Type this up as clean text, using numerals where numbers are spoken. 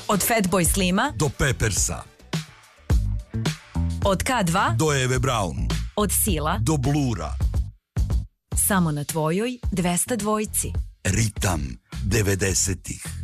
Od Fatboy Slima do Peppersa. Od K2 do Eve Braun. Od Sila do Blura. Samo na tvojoj 202. Ritam 90-ih.